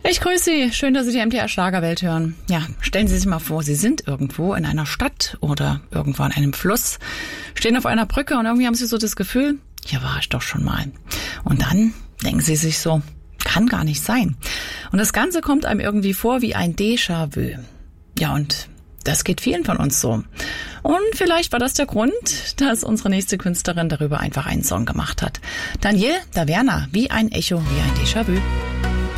Ich grüße Sie. Schön, dass Sie die MDR Schlagerwelt hören. Ja, stellen Sie sich mal vor, Sie sind irgendwo in einer Stadt oder irgendwo an einem Fluss, stehen auf einer Brücke und irgendwie haben Sie so das Gefühl, hier war ich doch schon mal. Und dann denken Sie sich so, kann gar nicht sein. Und das Ganze kommt einem irgendwie vor wie ein Déjà-vu. Ja, und das geht vielen von uns so. Und vielleicht war das der Grund, dass unsere nächste Künstlerin darüber einfach einen Song gemacht hat. Danielle Daverna, wie ein Echo, wie ein Déjà-vu.